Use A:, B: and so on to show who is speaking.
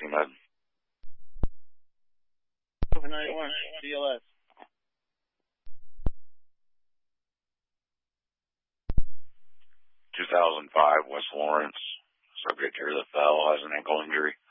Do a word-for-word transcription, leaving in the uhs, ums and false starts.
A: Med.
B: ninety-one, C L S.
A: two thousand five, West Lawrence. Subject here that fell has an ankle injury.